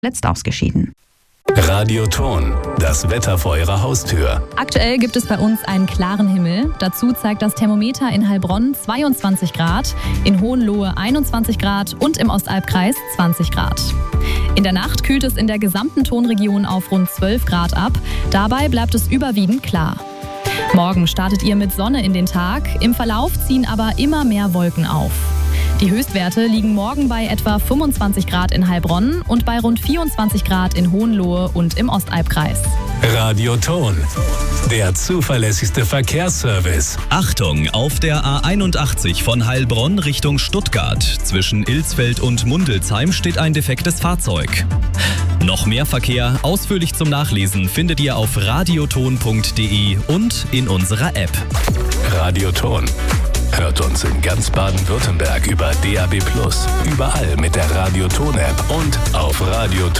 letzt ausgeschieden. Radioton, das Wetter vor Ihrer Haustür. Aktuell gibt es bei uns einen klaren Himmel. Dazu zeigt das Thermometer in Heilbronn 22 Grad, in Hohenlohe 21 Grad und im Ostalbkreis 20 Grad. In der Nacht kühlt es in der gesamten Tonregion auf rund 12 Grad ab. Dabei bleibt es überwiegend klar. Morgen startet ihr mit Sonne in den Tag. Im Verlauf ziehen aber immer mehr Wolken auf. Die Höchstwerte liegen morgen bei etwa 25 Grad in Heilbronn und bei rund 24 Grad in Hohenlohe und im Ostalbkreis. Radioton, der zuverlässigste Verkehrsservice. Achtung, auf der A81 von Heilbronn Richtung Stuttgart. Zwischen Ilsfeld und Mundelsheim steht ein defektes Fahrzeug. Noch mehr Verkehr, ausführlich zum Nachlesen, findet ihr auf radioton.de und in unserer App. Radioton. Hört uns in ganz Baden-Württemberg über DAB+, überall mit der Radioton-App und auf radioton.de.